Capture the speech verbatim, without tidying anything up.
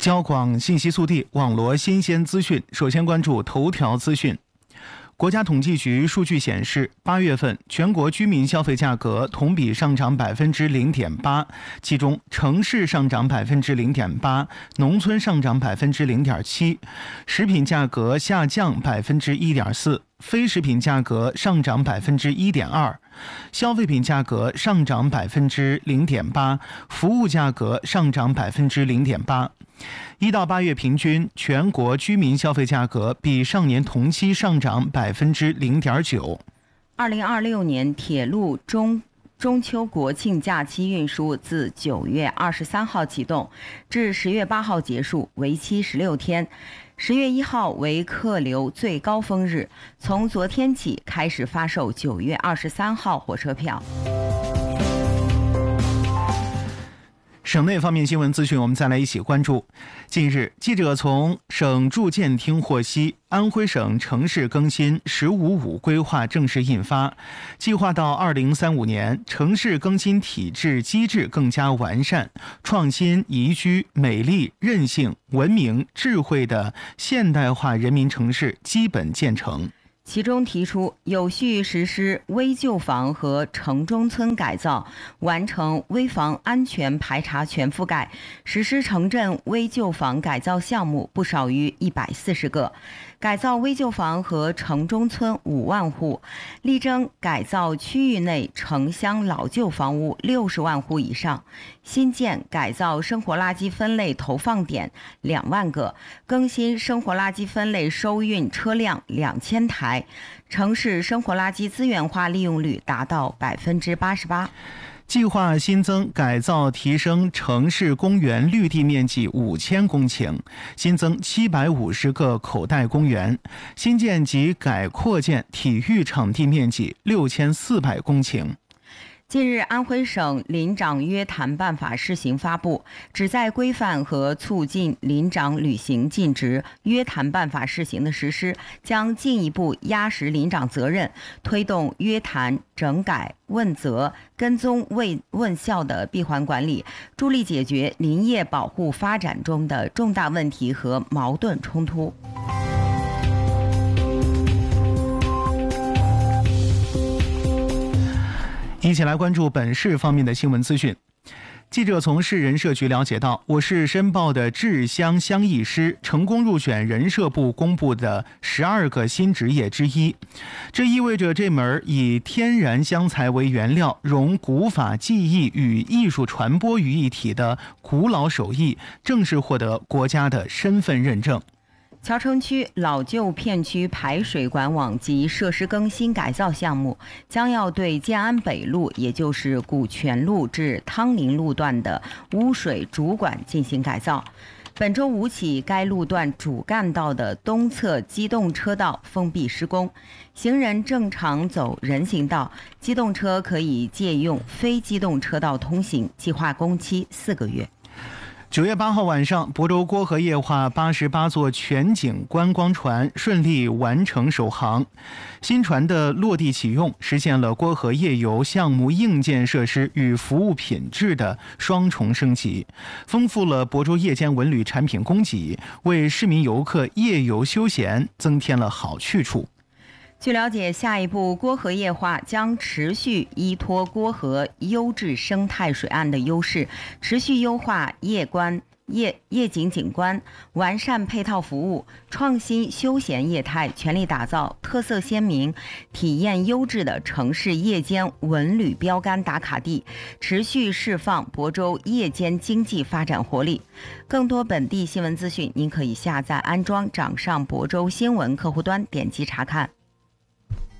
交广信息速递，网罗新鲜资讯。首先关注头条资讯。国家统计局数据显示，八月份全国居民消费价格同比上涨百分之零点八，其中城市上涨百分之零点八，农村上涨百分之零点七，食品价格下降百分之一点四，非食品价格上涨百分之一点二，消费品价格上涨百分之零点八，服务价格上涨百分之零点八。一到八月平均，全国居民消费价格比上年同期上涨百分之零点九。 二零二六年铁路中中秋国庆假期运输自九月二十三号启动，至十月八号结束，为期十六天。十月一号为客流最高峰日，从昨天起开始发售九月二十三号火车票。 省内方面新闻资讯，我们再来一起关注。近日，记者从省住建厅获悉，安徽省城市更新“十五五”规划正式印发，计划到二零三五年，城市更新体制机制更加完善，创新、宜居、美丽、韧性、文明、智慧的现代化人民城市基本建成。 其中提出有序实施危旧房和城中村改造，完成危房安全排查全覆盖，实施城镇危旧房改造项目不少于一百四十个，改造危旧房和城中村五万户，力争改造区域内城乡老旧房屋六十万户以上，新建改造生活垃圾分类投放点两万个，更新生活垃圾分类收运车辆两千台，城市生活垃圾资源化利用率达到百分之八十八。 计划新增改造提升城市公园绿地面积五千公顷，新增七百五十个口袋公园，新建及改扩建体育场地面积六千四百公顷。 近日，安徽省林长约谈办法试行发布，旨在规范和促进林长履行尽职。约谈办法试行的实施，将进一步压实林长责任，推动约谈、整改、问责、跟踪问问效的闭环管理，助力解决林业保护发展中的重大问题和矛盾冲突。 一起来关注本市方面的新闻资讯。记者从市人社局了解到，我市申报的制香香艺师成功入选人社部公布的十二个新职业之一，这意味着这门以天然香材为原料，融古法技艺与艺术传播于一体的古老手艺正式获得国家的身份认证。 桥城区老旧片区排水管网及设施更新改造项目将要对建安北路，也就是古泉路至汤林路段的污水主管进行改造。本周五起，该路段主干道的东侧机动车道封闭施工，行人正常走人行道，机动车可以借用非机动车道通行，计划工期四个月。 九月八号晚上，亳州郭河液化八十八座全景观光船顺利完成首航。新船的落地启用，实现了郭河夜游项目硬件设施与服务品质的双重升级，丰富了亳州夜间文旅产品供给，为市民游客夜游休闲增添了好去处。 据了解，下一步郭河液化将持续依托郭河优质生态水岸的优势，持续优化夜观夜夜景景观，完善配套服务，创新休闲业态，全力打造特色鲜明、体验优质的城市夜间文旅标杆打卡地，持续释放亳州夜间经济发展活力。更多本地新闻资讯，您可以下载安装掌上亳州新闻客户端，点击查看。